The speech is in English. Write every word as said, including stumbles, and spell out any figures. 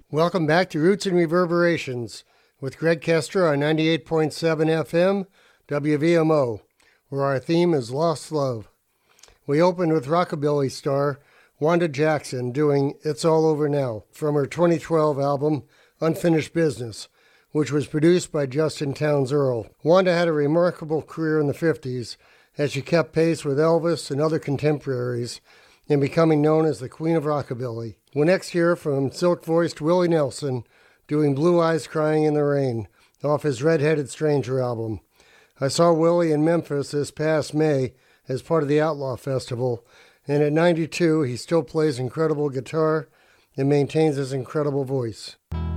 Welcome back to Roots and Reverberations with Greg Kester on ninety-eight point seven F M W V M O, where our theme is Lost Love. We opened with rockabilly star Wanda Jackson doing It's All Over Now from her twenty twelve album Unfinished Business, which was produced by Justin Townes Earle. Wanda had a remarkable career in the fifties as she kept pace with Elvis and other contemporaries in becoming known as the Queen of Rockabilly. We'll next hear from silk-voiced Willie Nelson doing Blue Eyes Crying in the Rain off his Red-Headed Stranger album. I saw Willie in Memphis this past May as part of the Outlaw Festival, and at ninety-two he still plays incredible guitar and maintains his incredible voice.